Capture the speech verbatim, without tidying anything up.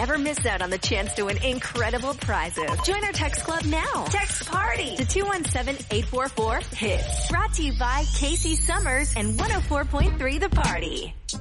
Ever miss out on the chance to win incredible prizes? Join our text club now. Text PARTY to two one seven, eight four four, HITS. Brought to you by Casey Summers and one oh four point three The Party.